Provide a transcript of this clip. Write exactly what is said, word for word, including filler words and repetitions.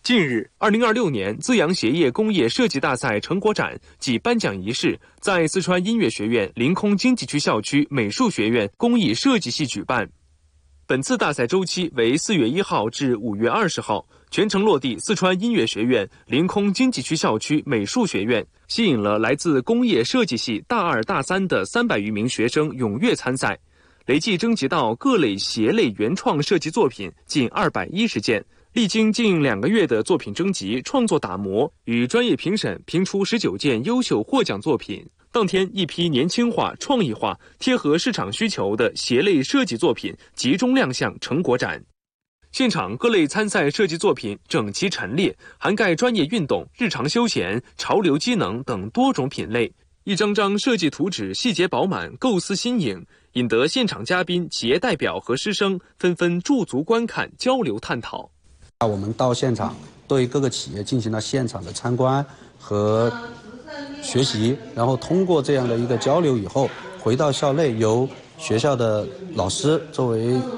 近日，二零二六年资阳鞋业工业设计大赛成果展暨颁奖仪式在四川音乐学院临空经济区校区美术学院工艺设计系举办。本次大赛周期为四月一号至五月二十号，全程落地四川音乐学院临空经济区校区美术学院，吸引了来自工业设计系大二、大三的三百余名学生踊跃参赛，累计征集到各类鞋类原创设计作品近二百一十件。历经近两个月的作品征集、创作打磨与专业评审，评出十九件优秀获奖作品。当天，一批年轻化、创意化、贴合市场需求的鞋类设计作品集中亮相成果展。现场各类参赛设计作品整齐陈列，涵盖专业运动、日常休闲、潮流机能等多种品类。一张张设计图纸细节饱满，构思新颖，引得现场嘉宾、企业代表和师生纷纷驻足观看、交流探讨。 我们到现场对各个企业进行了现场的参观和学习，然后通过这样的一个交流以后，回到校内由学校的老师作为